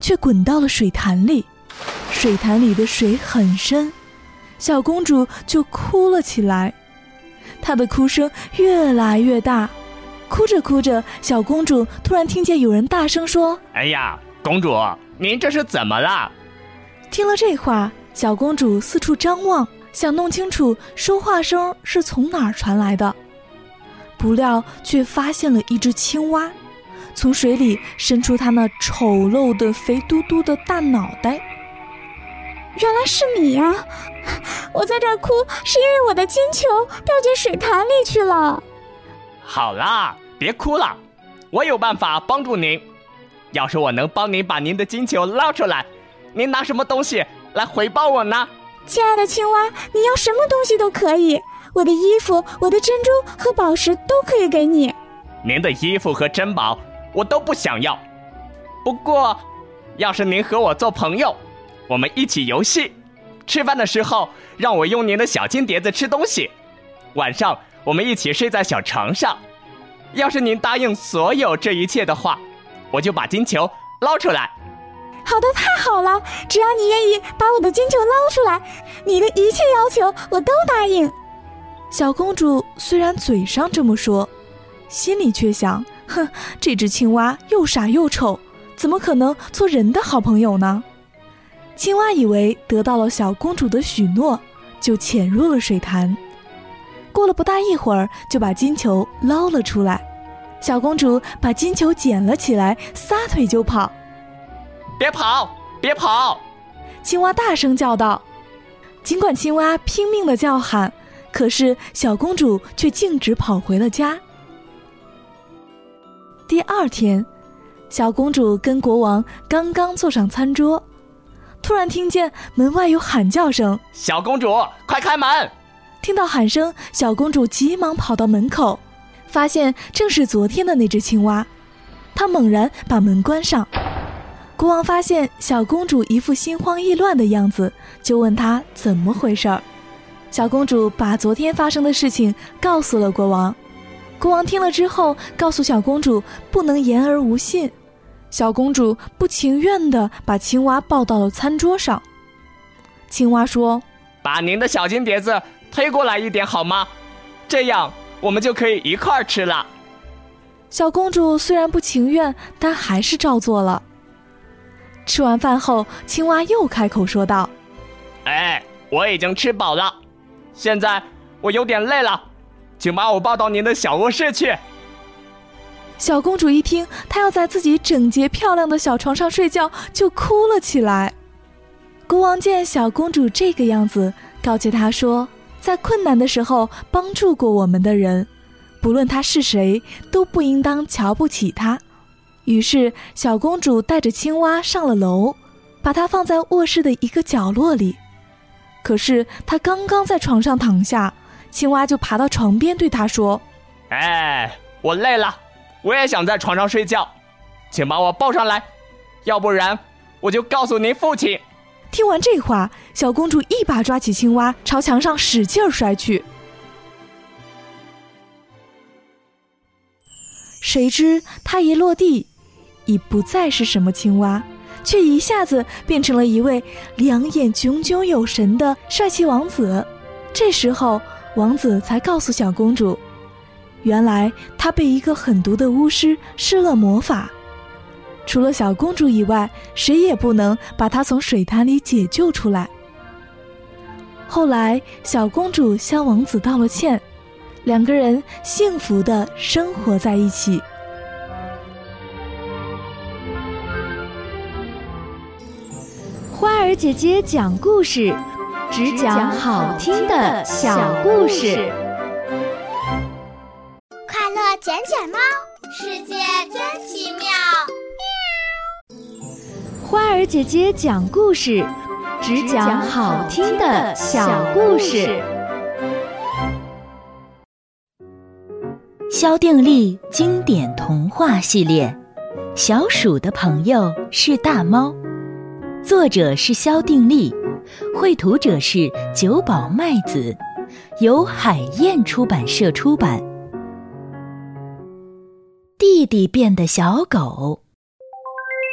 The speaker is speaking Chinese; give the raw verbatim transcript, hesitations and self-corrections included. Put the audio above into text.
却滚到了水潭里，水潭里的水很深，小公主就哭了起来。她的哭声越来越大，哭着哭着，小公主突然听见有人大声说： 哎呀，公主，您这是怎么了？ 听了这话，小公主四处张望，想弄清楚说话声是从哪儿传来的，不料却发现了一只青蛙，从水里伸出它那丑陋的肥嘟嘟的大脑袋。 原来是你呀、啊！我在这儿哭是因为我的金球掉进水潭里去了。 好啦，别哭了，我有办法帮助您。要是我能帮您把您的金球捞出来，您拿什么东西来回报我呢？ 亲爱的青蛙，你要什么东西都可以，我的衣服、我的珍珠和宝石都可以给你。 您的衣服和珍宝我都不想要，不过要是您和我做朋友，我们一起游戏，吃饭的时候让我用您的小金碟子吃东西，晚上我们一起睡在小床上。要是您答应所有这一切的话，我就把金球捞出来。 好的，太好了，只要你愿意把我的金球捞出来，你的一切要求我都答应。 小公主虽然嘴上这么说，心里却想，哼，这只青蛙又傻又丑，怎么可能做人的好朋友呢？青蛙以为得到了小公主的许诺，就潜入了水潭。过了不大一会儿，就把金球捞了出来。小公主把金球捡了起来，撒腿就跑。 别跑，别跑！ 青蛙大声叫道。尽管青蛙拼命地叫喊，可是小公主却径直跑回了家。第二天，小公主跟国王刚刚坐上餐桌，突然听见门外有喊叫声： 小公主，快开门！ 听到喊声，小公主急忙跑到门口，发现正是昨天的那只青蛙。她猛然把门关上。国王发现小公主一副心慌意乱的样子，就问她怎么回事儿。小公主把昨天发生的事情告诉了国王。国王听了之后，告诉小公主不能言而无信。小公主不情愿地把青蛙抱到了餐桌上。青蛙说： 把您的小金碟子推过来一点好吗？这样我们就可以一块儿吃了。 小公主虽然不情愿，但还是照做了。吃完饭后，青蛙又开口说道： 哎，我已经吃饱了，现在我有点累了，请把我抱到您的小卧室去。 小公主一听她要在自己整洁漂亮的小床上睡觉，就哭了起来。国王见小公主这个样子，告诫她说，在困难的时候帮助过我们的人，不论他是谁，都不应当瞧不起他。于是小公主带着青蛙上了楼，把它放在卧室的一个角落里。可是她刚刚在床上躺下，青蛙就爬到床边对她说： 哎，我累了，我也想在床上睡觉，请把我抱上来，要不然我就告诉您父亲。 听完这话，小公主一把抓起青蛙，朝墙上使劲摔去。谁知她一落地，已不再是什么青蛙，却一下子变成了一位两眼炯炯有神的帅气王子。这时候王子才告诉小公主，原来他被一个狠毒的巫师施了魔法，除了小公主以外，谁也不能把她从水潭里解救出来。后来小公主向王子道了歉，两个人幸福地生活在一起。 花儿姐姐讲故事，只讲好听的小故事。 快乐捡捡猫，世界真奇妙。 花儿姐姐讲故事，只讲好听的小故事。 萧定力经典童话系列，小鼠的朋友是大猫，作者是萧定力，绘图者是久保麦子，由海燕出版社出版。弟弟变的小狗。